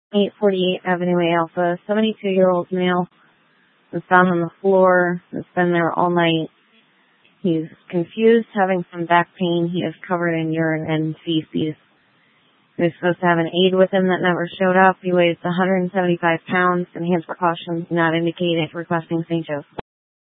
848 Avenue A Alpha, 72-year-old male was found on the floor, has been there all night. He's confused, having some back pain. He is covered in urine and feces. He was supposed to have an aide with him that never showed up. He weighs 175 pounds. Enhanced precautions not indicated requesting St. Joseph.